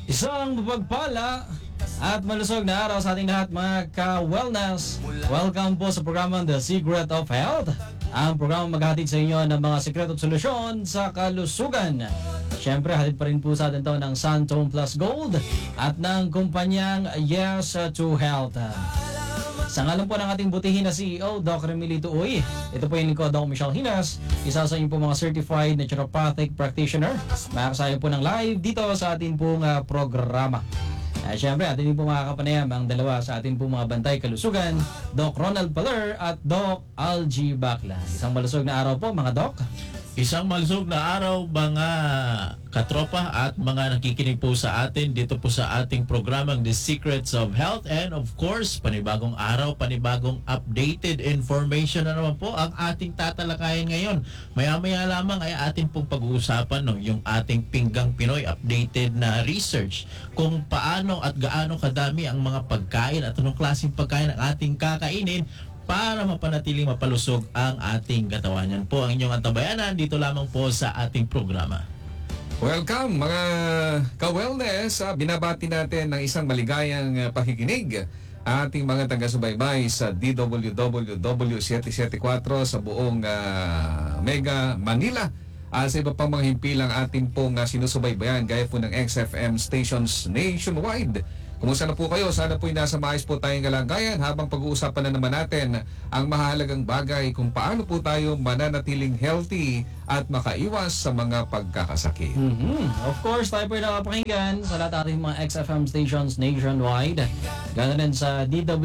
Isang mapagpala at malusog na araw sa ating lahat mga ka-wellness. Welcome po sa programang The Secret of Health. Ang programang maghahatid sa inyo ng mga sikreto at solusyon sa kalusugan. Siyempre, hatid pa rin po sa atin ito ng Santone Plus Gold at ng kumpanyang Yes to Health. Sa ngalan po ng ating butihin na CEO, Dr. Emilito Uy. Ito po yung lingkod, Dr. Michelle Hinas. Isa sa inyo po mga certified naturopathic practitioner. Makakasaya po ng live dito sa ating pong programa. Siyempre, atin po makakapanayam ang dalawa sa ating pong mga bantay kalusugan, Doc Ronald Paler at Doc Algie Bacla. Isang malusog na araw po mga Doc. Isang malusog na araw mga katropa at mga nakikinig po sa atin dito po sa ating programang The Secrets of Health, and of course panibagong araw, panibagong updated information na naman po ang ating tatalakayin ngayon. Maya-maya lamang ay atin pong pag-uusapan yung ating Pinggang Pinoy updated na research kung paano at gaano kadami ang mga pagkain at anong klaseng pagkain ang ating kakainin para mapanatiling mapalusog ang ating katawan. Yan po ang inyong antabayanan dito lamang po sa ating programa. Welcome mga ka-wellness. Binabati natin ng isang maligayang pakikinig ating mga taga-subaybay sa DWW774 sa buong Mega Manila. Sa iba pang mga himpilang ating pong sinusubaybayan gaya po ng XFM stations nationwide. Kumusta na po kayo? Sana po'y nasa maayos po tayong kalagayan habang pag-uusapan na naman natin ang mahalagang bagay kung paano po tayo mananatiling healthy at makaiwas sa mga pagkakasakit. Of course, tayo po'y nakapakinggan sa lahat ating mga XFM stations nationwide. Ganoon din sa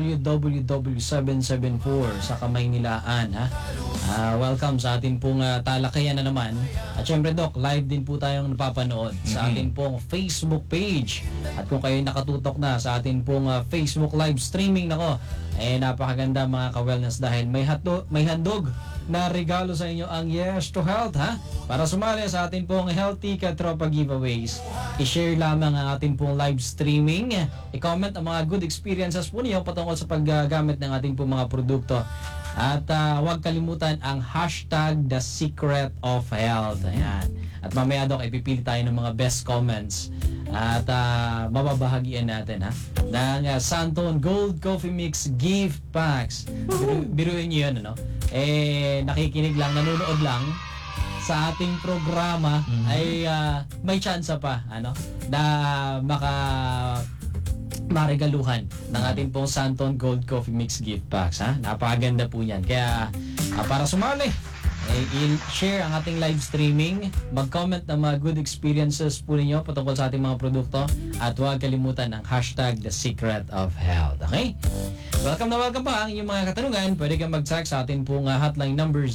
DWWW774 sa Kamaynilaan. Welcome sa ating pong talakayan na naman. At syempre Doc, live din po tayong napapanood sa ating pong Facebook page. At kung kayo nakatutok na sa ating pong Facebook live streaming, nako, napakaganda mga ka-wellness dahil may handog na regalo sa inyo ang Yes to Health, para sumali sa ating pong Healthy Katropa giveaways. I-share lamang ang ating pong live streaming. I-comment ang mga good experiences po niyo patungkol sa paggamit ng ating pong mga produkto. At huwag kalimutan ang hashtag The Secret of Health. Ayan. At mamaya Doc, ipipili tayo ng mga best comments at mababahagian natin ng Santone Gold Coffee Mix gift packs. Biruin nyo yun, ano? Nakikinig lang, nanonood lang sa ating programa ay may chance pa na marigaluhan ng ating pong Santone Gold Coffee Mix gift packs. Napakaganda po yan. Kaya para sumali, i-share ang ating live streaming, mag-comment ng mga good experiences po ninyo patungkol sa ating mga produkto, at huwag kalimutan ang hashtag The Secret of Health. Okay? Welcome na welcome pa ang inyong mga katanungan. Pwede kang mag-text sa ating pong hotline number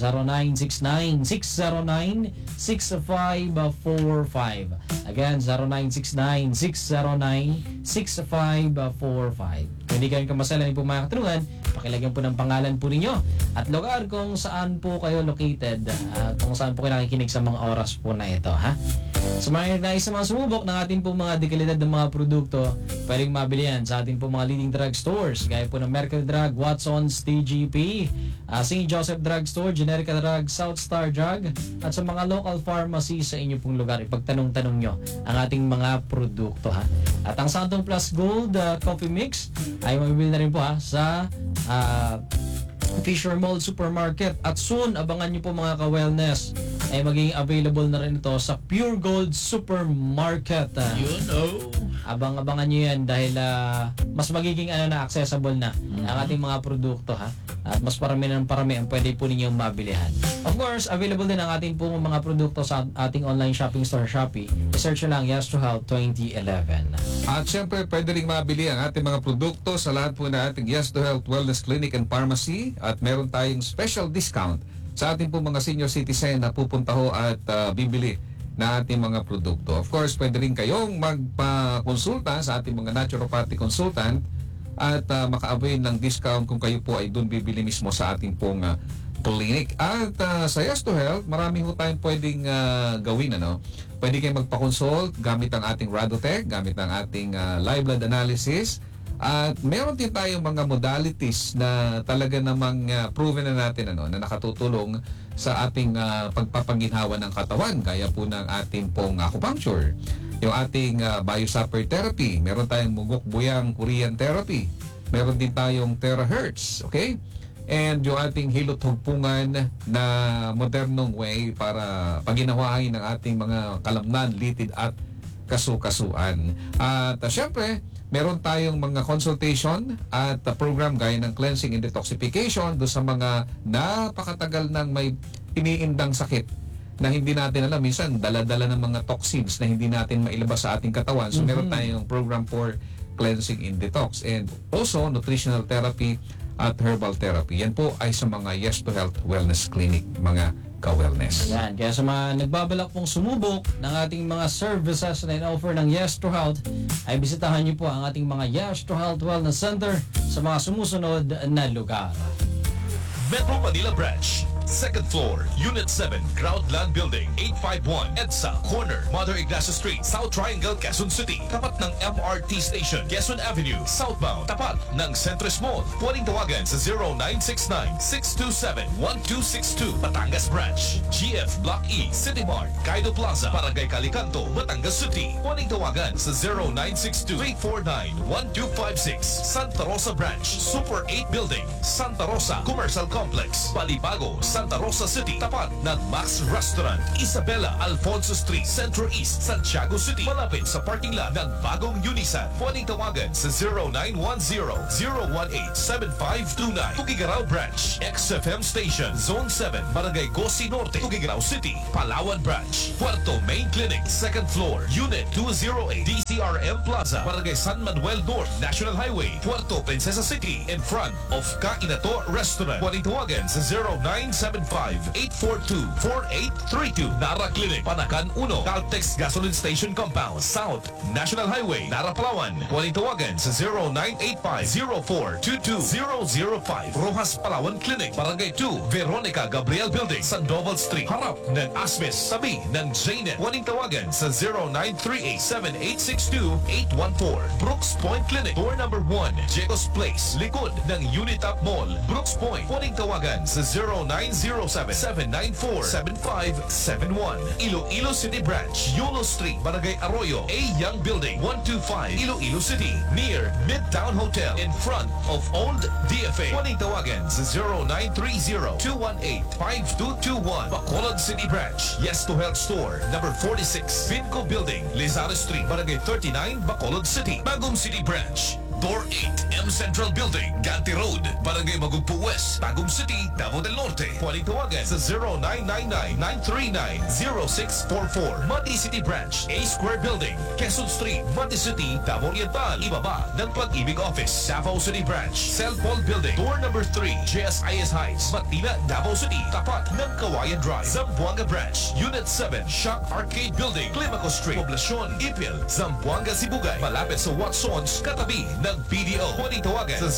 0969-609-6545. Again, 0969-609-6545. Pwede kayong kamasalan po mga katanungan. Pakilagyan po ng pangalan po ninyo at lugar kung saan po kayo located, kung saan po kayo nakikinig sa mga oras po na ito. Sa mga nais na mga sumubok ng ating po mga dekalidad ng mga produkto, pwedeng mabili yan sa ating po mga leading drug stores gaya po ng Mercury Drug, Watson's, TGP, St. Joseph Drug Store, Generica Drug, South Star Drug, at sa mga local pharmacy sa inyo pong lugar. Ipagtanong-tanong nyo ang ating mga produkto. At ang Santone Plus Gold Coffee Mix ay mabibili na rin po sa Fisher Mall Supermarket, at soon abangan nyo po mga ka-wellness ay magiging available na rin ito sa Pure Gold Supermarket. Abang-abangan nyo yan dahil mas magiging accessible na ang ating mga produkto at mas parami ang pwede po ninyong mabilihan. Of course, available din ang ating po mga produkto sa ating online shopping store Shopee. I-search lang Yes to Health 2011. At syempre, pwede rin mabili ang ating mga produkto sa lahat po na ating Yes to Health Wellness Clinic and Pharmacy, at meron tayong special discount sa ating po mga senior citizen na pupunta ho at bibili na ating mga produkto. Of course, pwede rin kayong magpa-konsulta sa ating mga naturopathic consultant at maka-avail ng discount kung kayo po ay doon bibili mismo sa ating pong clinic. At sa Yes to Health, marami ho tayong pwedeng gawin. Pwede kayong magpa-consult gamit ang ating Radotech, gamit ang ating live blood analysis. At meron din tayong mga modalities na talaga namang proven na natin na nakatutulong sa ating pagpapanginhawa ng katawan, gaya po ng ating pong acupuncture. yung ating biosupper therapy. Meron tayong mugok buyang Korean therapy. Meron din tayong terahertz, okay? And yung ating hilot hugpungan na modernong way para paginawain ng ating mga kalamnan, litid at kasukasuan. At syempre, meron tayong mga consultation at program gaya ng cleansing and detoxification do sa mga napakatagal nang may iniindang sakit na hindi natin alam. Minsan, dala-dala ng mga toxins na hindi natin mailabas sa ating katawan. So, meron tayong program for cleansing and detox. And also, nutritional therapy at herbal therapy. Yan po ay sa mga Yes to Health Wellness Clinic, mga ka-wellness. Yan, kaya sa mga nagbabalak pong sumubok ng ating mga services na in-offer ng Yes to Health, ay bisitahan niyo po ang ating mga Yes to Health Wellness Center sa mga sumusunod na lugar. Metro Manila Branch, 2nd floor, Unit 7, Groundland Building, 851 EDSA, corner, Mother Ignacio Street, South Triangle, Quezon City. Tapat ng MRT Station, Quezon Avenue, southbound. Tapat ng Centris Mall. Pwedeng tawagan sa 0969-627-1262. Batangas Branch, GF Block E, City Mart, Kaido Plaza, Barangay Calicanto, Batangas City. Pwedeng tawagan sa 0962-849-1256. Santa Rosa Branch, Super 8 Building, Santa Rosa Commercial Complex, Balibago, Santa Rosa City, tapat ng Max Restaurant, Isabela Alfonso Street, Centro East, Santiago City, malapit sa parking lot ng bagong Unisan. Pwedeng tawagan sa 0910-018-7529. Tugigaraw Branch, XFM Station, Zone 7, Barangay Gosi Norte, Tugigaraw City, Palawan Branch, Puerto Main Clinic, 2nd floor, Unit 208, DCRM Plaza, Barangay San Manuel North, National Highway, Puerto Princesa City, in front of Kainato Restaurant. Pwedeng tawagan sa 0975-842-4832. Nara Clinic, Panakan 1, Caltex Gasoline Station Compound, South National Highway, Nara, Palawan. Pwedeng tawagan sa 0985-0422-005. Rojas Palawan Clinic, Barangay 2, Veronica Gabriel Building, Sandoval Street, harap ng Asmis, sabi ng Jnet. Pwedeng tawagan sa 0938-7862-814. Brooks Point Clinic, door number 1, Jacobs Place, likod ng Unitap Mall, Brooks Point. Pwedeng tawagan sa 0907-794-7571. Iloilo City Branch, Yulo Street, Barangay Arroyo, A. Young Building, 125, Iloilo City, near Midtown Hotel, in front of Old DFA. Pwedeng tawagan sa 0930-218-5221. Bacolod City Branch, Yes to Health Store, number 46, Vinco Building, Lizares Street, Barangay 39, Bacolod City. Bagong City Branch, Door 8, M Central Building, Ganti Road, Barangay Magugpo West, Tagum City, Davao del Norte. Pwedeng tawagan sa 0999-939-0644. Mati City Branch, A Square Building, Quezon Street, Mati City, Davao Oriental, ibaba ng Pag-ibig Office. Davao City Branch, Cellphone Building, door number 3, JSIS Heights, Matina, Davao City, tapat ng Kawayan Drive. Zamboanga Branch, Unit 7, Shock Arcade Building, Climaco Street, Poblacion, Ipil, Zamboanga, Sibugay, malapit sa Watsons, katabi ng PDO. Pwedeng tawagan sa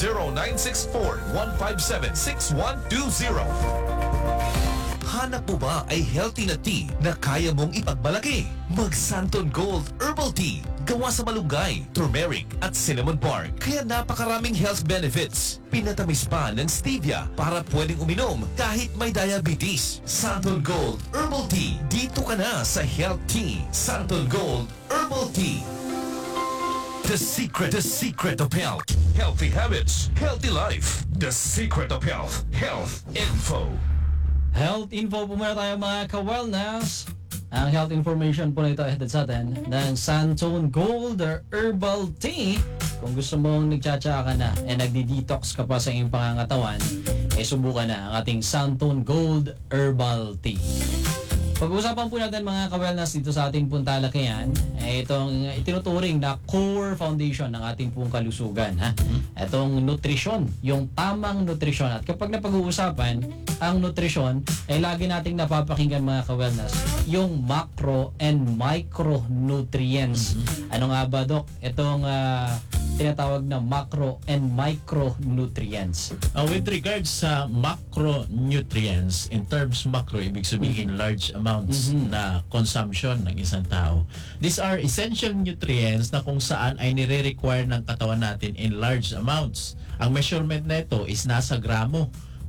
0964-157-6120. Hanap mo ba ay healthy na tea na kaya mong ipagmalaki? Mag Santon Gold Herbal Tea. Gawa sa malunggay, turmeric at cinnamon bark. Kaya napakaraming health benefits. Pinatamis pa ng stevia para pwedeng uminom kahit may diabetes. Santon Gold Herbal Tea. Dito ka na sa Health Tea. Santon Gold Herbal Tea. The secret of health. Healthy habits, healthy life. The secret of health. Health info. Health info po muna tayo mga ka-wellness. Ang health information po na ito ay hatid sa atin ng Santon Gold Herbal Tea. Kung gusto mong nagtsatsa ka na e nagdi-detox ka pa sa iyong pangangatawan, subukan na ang ating Santon Gold Herbal Tea. Pag-uusapan po natin mga ka-wellness dito sa ating puntalakayan, itong itinuturing na core foundation ng ating pong kalusugan. Itong nutrisyon, yung tamang nutrisyon. At kapag napag-uusapan ang nutrisyon, ay lagi nating napapakinggan mga ka-wellness, yung macro and micronutrients. Ano nga ba, Doc? Itong tinatawag na macro and micronutrients. With regards sa macronutrients, in terms macro, ibig sabihin large amounts na consumption ng isang tao. These are essential nutrients na kung saan ay nire-require ng katawan natin in large amounts. Ang measurement nito is nasa gramo.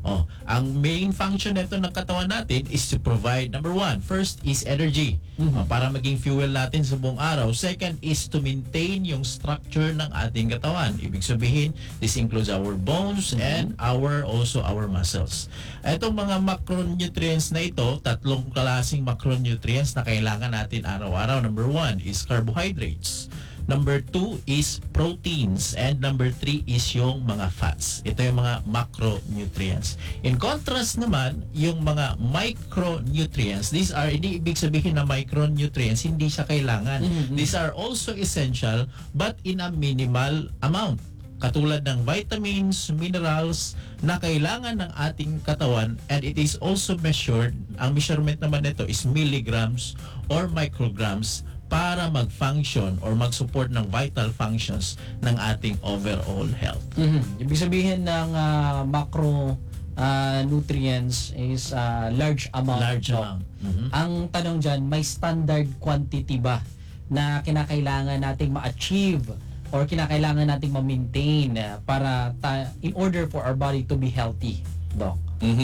Oh, ang main function nito ng katawan natin is to provide, number one, first is energy, para maging fuel natin sa buong araw. Second is to maintain yung structure ng ating katawan. Ibig sabihin, this includes our bones and also our muscles. Itong mga macronutrients na ito, tatlong klaseng macronutrients na kailangan natin araw-araw. Number one is carbohydrates. Number 2 is proteins. And number 3 is yung mga fats. Ito yung mga macronutrients. In contrast naman, yung mga micronutrients, these are, hindi ibig sabihin na micronutrients, hindi siya kailangan. These are also essential but in a minimal amount. Katulad ng vitamins, minerals na kailangan ng ating katawan, and it is also measured, ang measurement naman nito is milligrams or micrograms para mag-function or mag-support ng vital functions ng ating overall health. Ibig sabihin ng macro nutrients is large amount. Large no? amount. Ang tanong dyan, may standard quantity ba na kinakailangan nating ma-achieve or kinakailangan nating ma-maintain para in order for our body to be healthy, Doc?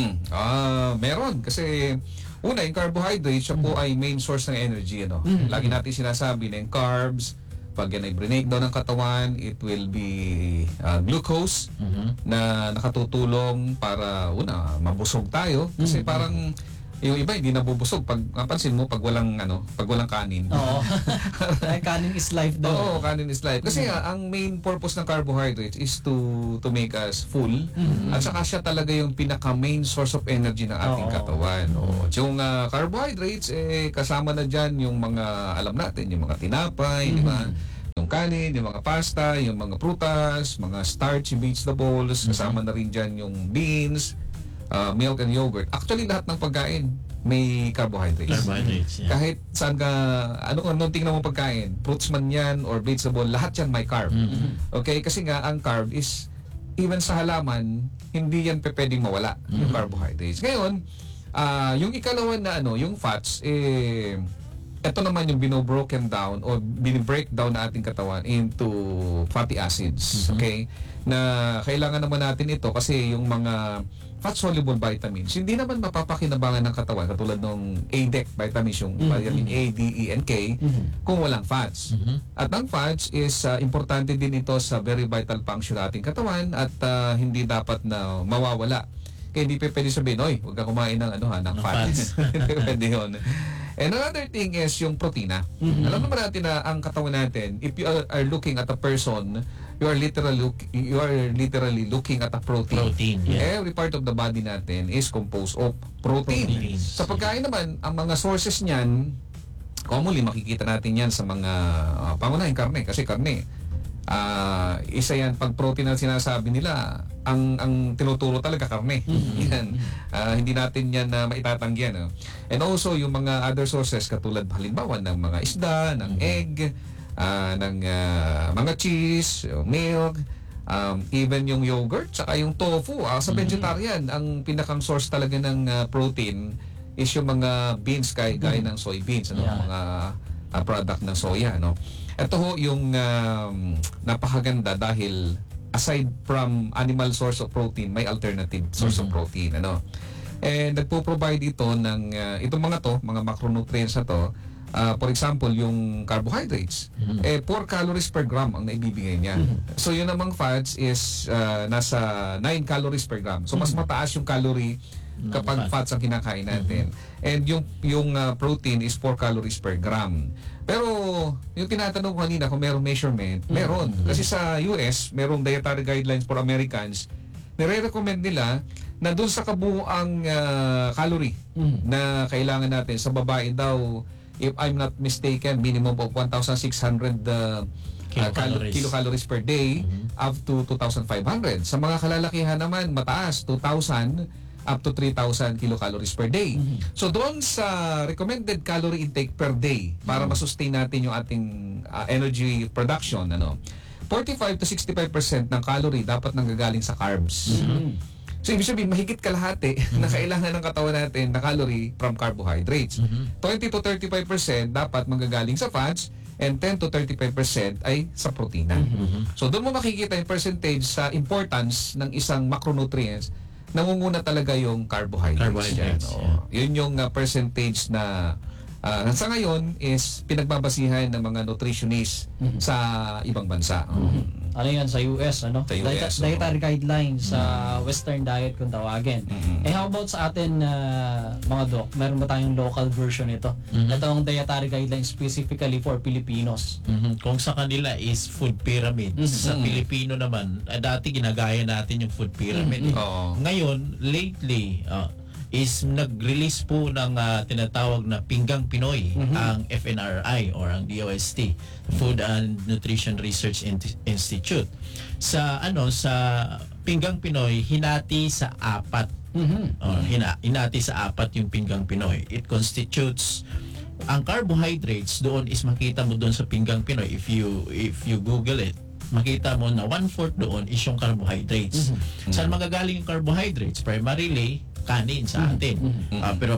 Meron kasi una, yung carbohydrates, siya po ay main source ng energy. Ano? Lagi natin sinasabi na yung carbs, pag yan ay breakdown ng katawan, it will be glucose na nakatutulong para una, mabusog tayo. Kasi parang yung iba hindi nabubusog pag napansin mo pag walang kanin. Oo. Kanin is life daw. Oo, kanin is life. Kasi ang main purpose ng carbohydrates is to make us full. At saka siya talaga yung pinaka main source of energy ng ating katawan. Yung carbohydrates kasama na diyan yung mga alam natin, yung mga tinapay, di ba? Yung kanin, yung mga pasta, yung mga prutas, mga starchy vegetables, kasama na rin diyan yung beans, milk and yogurt. Actually, lahat ng pagkain may carbohydrates. Carbohydrates, yeah. Kahit saan ka, anong tingnan mo pagkain, fruits man yan or vegetable, lahat yan may carb. Okay? Kasi nga, ang carb is, even sa halaman, hindi yan pwedeng mawala, yung carbohydrates. Ngayon, yung ikalawa na yung fats, ito naman yung binobroken down o binibreak down na ating katawan into fatty acids. Okay? Na kailangan naman natin ito kasi yung mga fat-soluble vitamins, hindi naman mapapakinabangan ng katawan katulad ng ADEC vitamins, yung vitamin A, D, E, and K, kung walang fats. At ang fats is importante din ito sa very vital function ng ating katawan at hindi dapat na mawawala. Kaya hindi pwede sabihin, oy, huwag ka kumain ng ng fats. Hindi pwede yun. And another thing is yung protina. Alam naman natin na ang katawan natin, if you are looking at a person, you are literally looking at a protein. Protein, yeah. Every part of the body natin is composed of protein. Proteins. Sa pagkain naman, ang mga sources niyan, commonly makikita natin yan sa mga pangunahing karne. Kasi karne, isa yan, pag protein na sinasabi nila, ang tinuturo talaga karne. Yan. Hindi natin yan maitatanggihan. And also, yung mga other sources, katulad halimbawa ng mga isda, ng egg, ng mga cheese, milk, even yung yogurt, saka yung tofu. Sa vegetarian, ang pinakang source talaga ng protein is yung mga beans, gaya ng soybeans, mga product ng soya. Ito ho yung napakaganda dahil aside from animal source of protein, may alternative source of protein. And nagpo-provide ito ng itong mga macronutrients na to. For example, yung carbohydrates, 4 calories per gram ang naibibigay niya. So yun namang fats is nasa 9 calories per gram. So mas mataas yung calorie kapag fats ang kinakain natin. And yung protein is 4 calories per gram. Pero yung tinatanong ko kanina kung merong measurement, meron. Kasi sa US, merong dietary guidelines for Americans. Nire-recommend nila na doon sa kabuuang calorie na kailangan natin sa babae daw, if I'm not mistaken, minimum of 1,600 kilocalories per day up to 2,500. Sa mga kalalakihan naman, mataas, 2,000 up to 3,000 kilocalories per day. So doon sa recommended calorie intake per day para masustain natin yung ating energy production, 45 to 65% ng calorie dapat nanggagaling sa carbs. So ibig sabihin, mahigit kalahati na kailangan ng katawan natin na calorie from carbohydrates. 20 to 35% dapat manggagaling sa fats and 10 to 35% ay sa protina. So doon mo makikita yung percentage sa importance ng isang macronutrients nangunguna talaga yung carbohydrates. Carbohydrates, Yan, oo. Yun yung percentage na sa ngayon is pinagbabasihan ng mga nutritionists sa ibang bansa. Ano yan sa US, ano? Sa US, Dietary guidelines sa Western diet kung tawagin. Eh how about sa atin mga doc, meron ba tayong local version nito? Itong dietary guidelines specifically for Filipinos. Kung sa kanila is food pyramid, sa Pilipino naman, dati ginagaya natin yung food pyramid. Oo. Ngayon, lately, is nag-release po ng tinatawag na Pinggang Pinoy, ang FNRI or ang DOST, Food and Nutrition Research Institute. Sa Pinggang Pinoy, hinati sa 4. Hinati sa 4 yung Pinggang Pinoy. It constitutes ang carbohydrates doon is makita mo doon sa Pinggang Pinoy if you Google it, makita mo na 1/4 doon is yung carbohydrates. Saan magagaling yung carbohydrates? Primarily kanin sa atin. Pero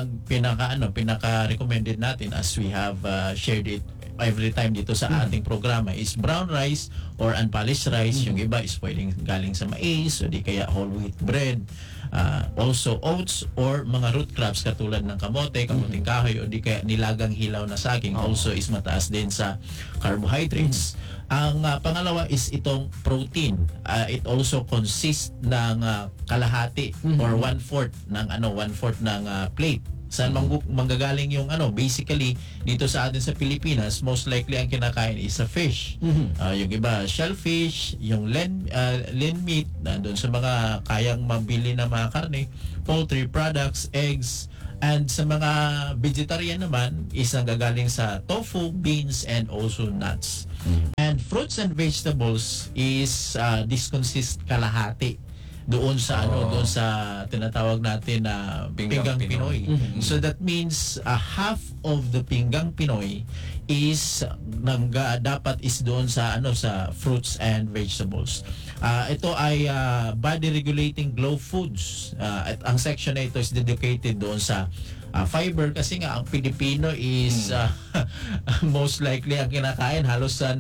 pinaka-recommended natin as we have shared it every time dito sa ating programa is brown rice or unpolished rice. Yung iba is pwedeng galing sa mais o di kaya whole wheat bread. Also oats or mga root crops katulad ng kamote, kamuting kahoy o di kaya nilagang hilaw na saging also is mataas din sa carbohydrates. Ang pangalawa is itong protein. It also consists ng kalahati or 1/4 ng plate. Saan manggagaling yung basically dito sa atin sa Pilipinas, most likely ang kinakain is a fish. Yung iba shellfish, yung lean meat, doon sa mga kayang mabili na mga karne, poultry products, eggs, and sa mga vegetarian naman is nanggagaling sa tofu, beans, and also nuts. And fruits and vegetables is this consists kalahati doon sa doon sa tinatawag natin na Pinggang Pinoy. So that means half of the Pinggang Pinoy is dapat is doon sa sa fruits and vegetables. Ito ay body regulating glow foods. At ang section na ito is dedicated doon sa fiber kasi nga ang Pilipino is most likely ang kinakain halos sa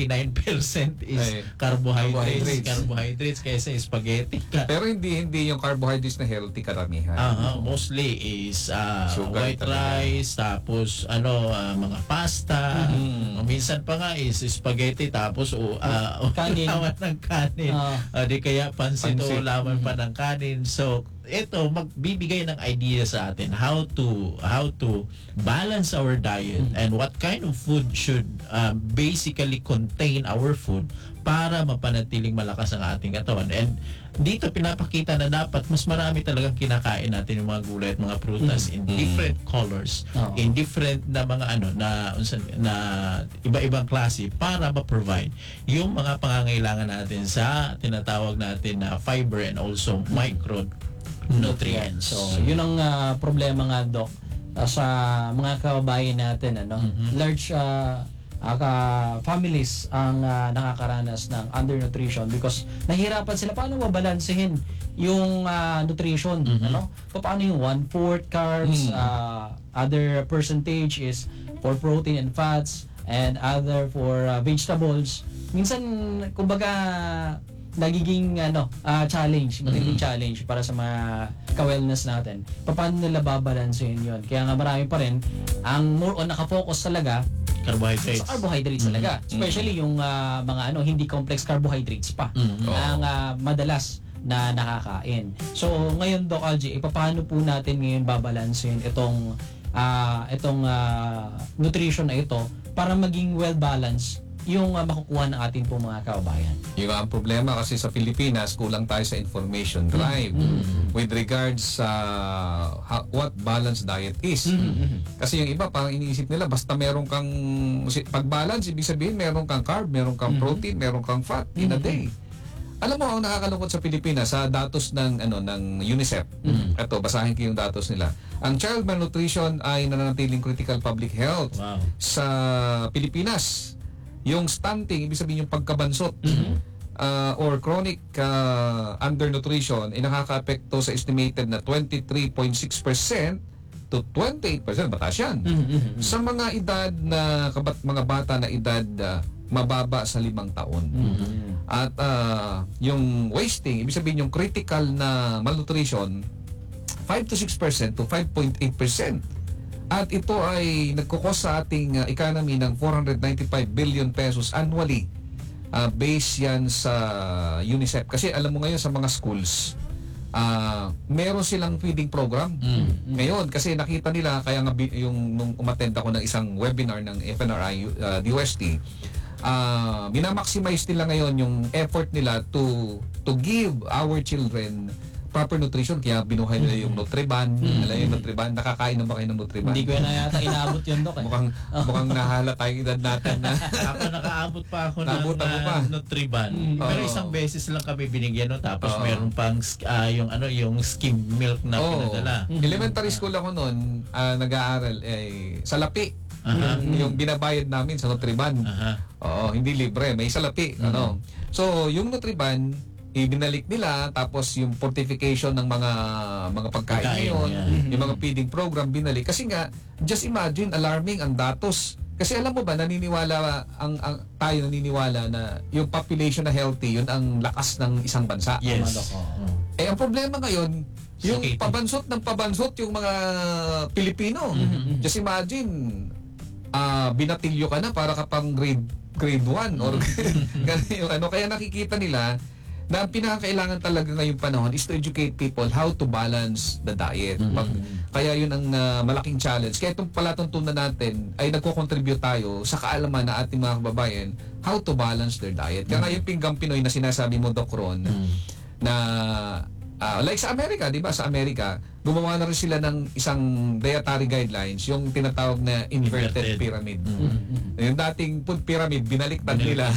99% is carbohydrates kaysa spaghetti. Pero hindi yung carbohydrates na healthy karamihan. Mostly is Sugar white talaga. rice, tapos mga pasta, minsan pa nga is spaghetti tapos Kanin. ulawan ng kanin. Di kaya pansit o ulawan pa ng kanin. So ito magbibigay ng idea sa atin how to balance our diet and what kind of food should basically contain our food para mapanatiling malakas ang ating katawan. And dito pinapakita na dapat mas marami talagang kinakain natin yung mga gulay at mga prutas in different colors, in different na mga na iba-ibang klase para ma-provide yung mga pangangailangan natin sa tinatawag natin na fiber and also micronutrients. So, yun ang problema nga, Doc, sa mga kababayan natin, large families ang nakakaranas ng undernutrition because nahihirapan sila paano mabalansehin yung nutrition, paano yung 1/4 carbs, other percentage is for protein and fats, and other for vegetables. Minsan kumbaga nagiging challenge, matinding challenge para sa mga ka-wellness natin. Paano nila babalansehin 'yon? Kaya nga marami pa rin ang more on nakafocus talaga carbohydrates. sa carbohydrates talaga. Especially yung mga hindi complex carbohydrates pa ang madalas na nakakain. So ngayon, Doc Algie, paano po natin ngayon babalansehin itong nutrition na ito para maging well-balanced yung makukuha ng ating pong mga kababayan? Yung ang problema kasi sa Pilipinas, kulang tayo sa information drive with regards sa what balanced diet is. Kasi yung iba parang iniisip nila basta meron kang pag balance, ibig sabihin meron kang carb, meron kang protein, meron kang fat in a day. Alam mo, ang nakakalungkot sa Pilipinas sa datos ng UNICEF. Ito, basahin ko yung datos nila. Ang child malnutrition ay nananatiling critical public health sa Pilipinas. Yung stunting, ibig sabihin yung pagkabansot or chronic undernutrition ay nakaka-apekto sa estimated na 23.6% to 28%, mataas yan. Sa mga edad na mga bata na edad mababa sa 5 taon. At yung wasting, ibig sabihin yung critical na malnutrition, 5 to 6% to 5.8%. At ito ay nagkukos sa ating economy ng 495 billion pesos annually. Base yan sa UNICEF. Kasi alam mo ngayon sa mga schools, meron silang feeding program. Ngayon, kasi nakita nila, kaya nga nung umattend ako ng isang webinar ng FNRI, DOST, minamaximize nila ngayon yung effort nila to give our children proper nutrition, kaya binuhay nila yung Nutriban. Alam yung Nutriban, nakakain na ba kayo ng Nutriban? Hindi ko na yata inaabot yun, Dok. Mukhang nahala tayong edad natin na. Ako nakaabot pa ako ng Naabutan mo pa? Nutriban. Pero Oo. isang beses lang kami binigyan no, tapos Oo. meron pang yung skim milk na pinadala. Elementary school ako noon, nag-aaral sa Lapi. Yung binabayad namin sa Nutriban. Aha. Oo, hindi libre, may salapi, ano. So, yung Nutriban ibinalik nila, tapos yung fortification ng mga pagkain Pagkain, ngayon, yeah. yung mga feeding program binalik. Kasi nga, just imagine, alarming ang datos. Kasi alam mo ba, tayo naniniwala na yung population na healthy, yun ang lakas ng isang bansa. Yes. Tama, Dok. Eh, ang problema ngayon, yung Suffocating. pabansot yung mga Pilipino. Just imagine, binatilyo ka na para ka pang grade 1 or ganun yung ano. Kaya nakikita nila na ang pinakakailangan talaga ngayong panahon is to educate people how to balance the diet. Kaya yun ang malaking challenge. Kaya itong palatuntunan natin ay nagko-contribute tayo sa kaalaman na ating mga kababayan how to balance their diet. Kaya nga yung pinggang Pinoy na sinasabi mo, Doc Ron, na like sa Amerika, di ba? Sa Amerika, gumawa na rin sila ng isang dietary guidelines, yung tinatawag na inverted pyramid. Yung dating food pyramid, binaliktad nila.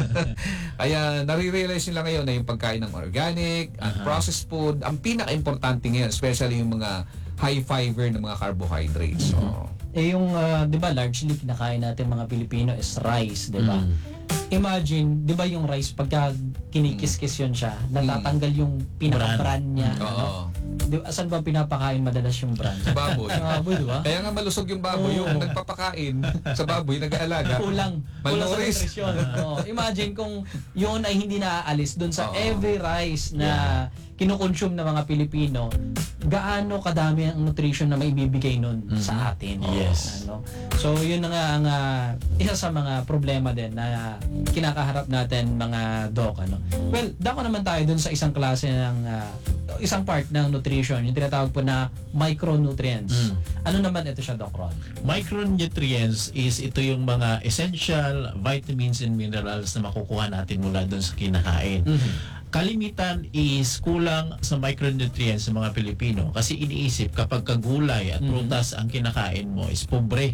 Kaya nare-realize nila ngayon na yung pagkain ng organic at processed food, ang pinaka-importante ngayon, especially yung mga high fiber na mga carbohydrates. So, Yung, di ba, largely kinakain natin mga Pilipino is rice, di ba? Imagine, di ba yung rice, pagka kinikis-kis yun siya, natatanggal yung pinaka-bran niya. oo. Saan ba pinapakain madalas yung bran? Sa baboy. Sa baboy, di ba? Kaya nga malusog yung baboy, yung nagpapakain sa baboy, nag-aalaga. Kulang sa Malnourished. nutrisyon. Imagine kung yun ay hindi naaalis doon sa every rice na kinukonsume ng mga Pilipino, gaano kadami ang nutrition na maibibigay nun sa atin. Yes. Ano? So, yun na nga ang isa sa mga problema din na kinakaharap natin mga doc. Ano? Well, dako naman tayo dun sa isang klase ng isang part ng nutrition, yung tinatawag po na micronutrients. Ano naman ito siya, Doc Ron? Micronutrients is ito yung mga essential vitamins and minerals na makukuha natin mula doon sa kinakain. Kalimitan is kulang sa micronutrients sa mga Pilipino kasi iniisip kapag kagulay at prutas ang kinakain mo is pobre.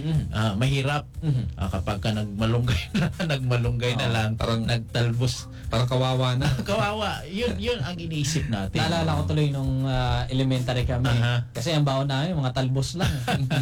Mahirap kapag ka nagmalunggay na lang, parang- nagtalbos. Parang kawawa na. Kawawa, yun ang iniisip natin. Naalala ko tuloy nung elementary kami. Aha. Kasi ang baon namin, mga talbos lang.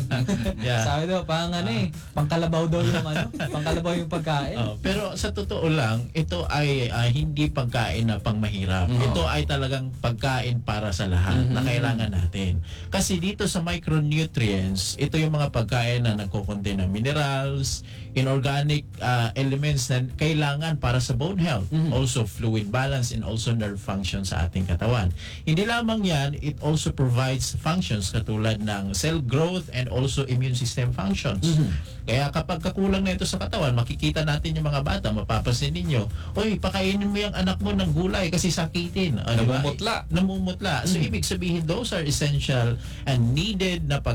Yeah. Sabi daw, pangkalabaw daw yung pangkalabaw yung pagkain. Pero sa totoo lang, ito ay hindi pagkain na pangmahirap. Ito ay talagang pagkain para sa lahat na kailangan natin. Kasi dito sa micronutrients, ito yung mga pagkain na nagko-contain ng minerals, inorganic elements na kailangan para sa bone health, also fluid balance and also nerve function sa ating katawan. Hindi lamang yan, it also provides functions katulad ng cell growth and also immune system functions. Kaya kapag kakulang na ito sa katawan, makikita natin yung mga bata, mapapansin ninyo, oy, pakainin mo yung anak mo ng gulay kasi sakitin. Namumutla. Namumutla. So ibig sabihin, those are essential and needed na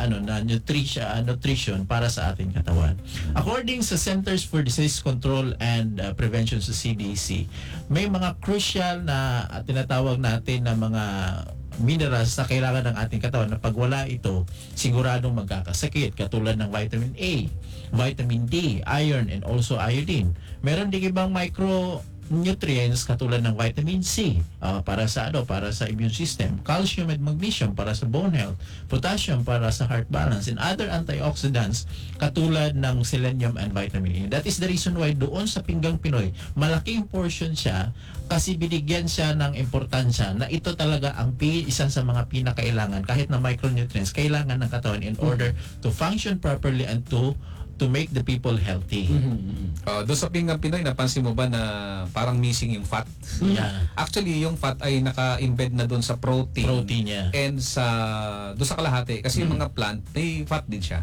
nutrition para sa ating katawan. According sa Centers for Disease Control and Prevention sa CDC, may mga crucial na tinatawag natin na mga minerals na kailangan ng ating katawan na pag wala ito, siguradong magkakasakit katulad ng vitamin A, vitamin D, iron, and also iodine. Meron din ibang micronutrients katulad ng vitamin C para sa immune system, calcium and magnesium para sa bone health, potassium para sa heart balance, and other antioxidants katulad ng selenium and vitamin E. That is the reason why doon sa Pinggang Pinoy, malaking portion siya kasi binigyan siya ng importansya na ito talaga ang isa sa mga pinakailangan kahit na micronutrients kailangan ng katawan in order to function properly and to to make the people healthy. Doon sa Pinggang Pinoy, napansin mo ba na parang missing yung fat? Yeah. Actually, yung fat ay naka-embed na doon sa protein. Protein niya. And doon sa kalahati. Kasi yung mga plant, may fat din siya.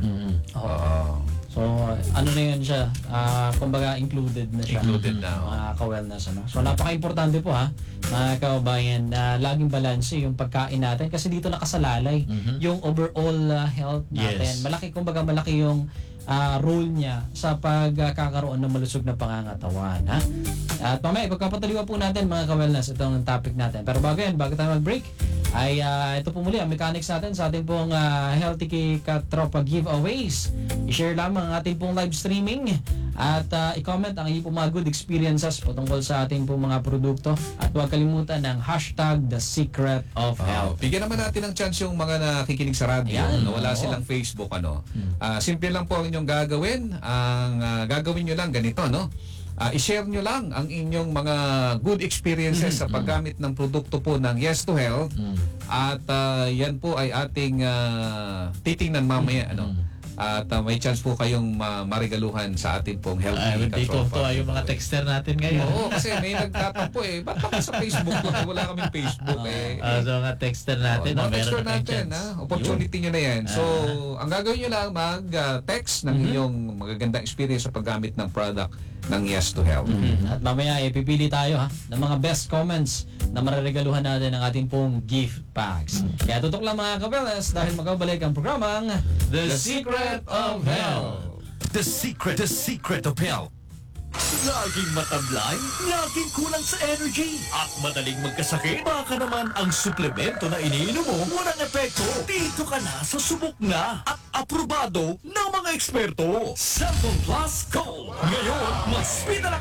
Oo. So, ano na yun siya? Kumbaga, included na siya. Included na, oo. Mga ka-wellness. Ano? So, napaka-importante po ha, mga kababayan, na laging balanse yung pagkain natin. Kasi dito nakasalalay yung overall health natin. Yes. Malaki yung role niya sa pagkakaroon ng malusog na pangangatawan. Ha? At mamaya, pagkapatuloy po natin mga ka-wellness, itong topic natin. Pero bago tayo mag-break, ay ito po muli ang mechanics natin sa ating pong Healthy Katropa giveaways. I-share lamang ang ating pong live streaming at i-comment ang inyong mga good experiences patungkol sa ating pong mga produkto at huwag kalimutan ng hashtag The Secret of Health. Bigyan naman natin ng chance yung mga nakikinig sa radyo Ayan. na wala silang Facebook. Simple lang po ang inyong gagawin. Ang gagawin nyo lang ganito, no? I-share nyo lang ang inyong mga good experiences sa paggamit ng produkto po ng Yes to Health. At yan po ay ating titingnan mamaya. At may chance po kayong marigaluhan sa ating pong Healthy Dito Katropa. yung mga texter natin ngayon. Oo, kasi may nagtatampo ba't naman sa Facebook lang? Wala kaming Facebook So mga texter natin, mga meron texture na kayong natin, chance. opportunity nyo na yan. So, ang gagawin nyo lang, mag-text ng inyong magagandang experience sa paggamit ng product ng Yes to Health. At mamaya ipipili tayo ha ng mga best comments na mariregaluhan natin ng ating pong gift packs. Kaya tutok lang mga ka-wellness dahil magkabalik ang programang The Secret of Health. The secret of health. Laging matablay, laging kulang sa energy, at madaling magkasakit. Baka naman ang suplemento na iniinom mo walang epekto. Dito ka na sa subok na at aprobado ng mga eksperto. Centrum Plus Gold. Ngayon, mas pinalaki